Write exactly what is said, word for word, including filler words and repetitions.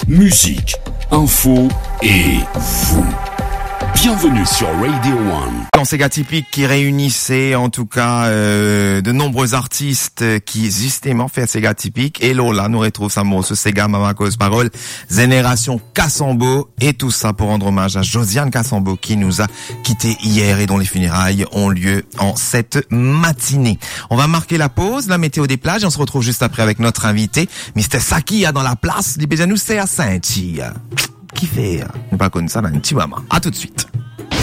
musique, info et vous. Bienvenue sur Radio One. Dans Sega Typique qui réunissait en tout cas euh, de nombreux artistes qui justement fait Sega Typique. Et là, nous retrouve ça ce Sega Mama Cause Parole, Génération Kassambo et tout ça pour rendre hommage à Josiane Kassambo qui nous a quitté hier et dont les funérailles ont lieu en cette matinée. On va marquer la pause, la météo des plages et on se retrouve juste après avec notre invité, mister Sakia dans la place. Libéza nous c'est à Saint-Tia. Qui fait, nous pas connaître ça dans un petit moment. À tout de suite.